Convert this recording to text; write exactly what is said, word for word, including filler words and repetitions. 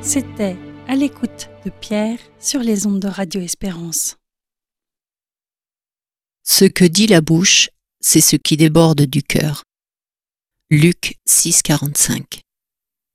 C'était À l'écoute de Pierre sur les ondes de Radio Espérance. Ce que dit la bouche, c'est ce qui déborde du cœur. Luc six, quarante-cinq.